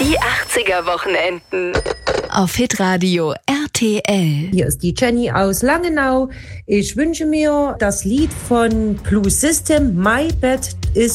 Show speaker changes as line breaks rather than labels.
Die 80er Wochenenden.
Auf Hitradio RTL.
Hier ist die Jenny aus Langenau. Ich wünsche mir das Lied von Blue System, My Bed is